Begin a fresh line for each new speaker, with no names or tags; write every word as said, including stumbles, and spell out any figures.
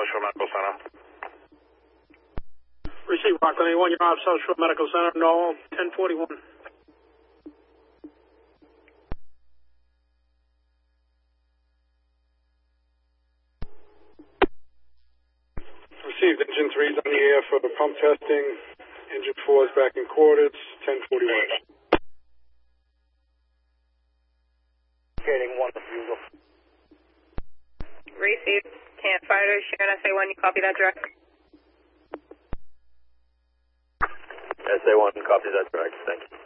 South Shore Medical Center.
Receive Rockland eighty-one, you're off South Shore Medical Center, no, ten forty-one.
Received. Engine three's on the air for the pump testing. Engine four is back in quarters, ten forty-one.
Indicating one refusal.
Received. Camp Fighters, Sharon S A one, you copy that direct?
S A one, copy that direct, thank you.